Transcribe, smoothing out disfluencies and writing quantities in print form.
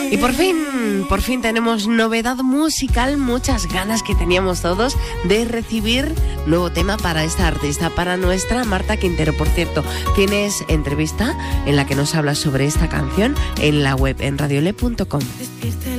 Y por fin tenemos novedad musical, muchas ganas que teníamos todos de recibir nuevo tema para esta artista, para nuestra Marta Quintero. Por cierto, tienes entrevista en la que nos hablas sobre esta canción en la web, en radiole.com. Despierta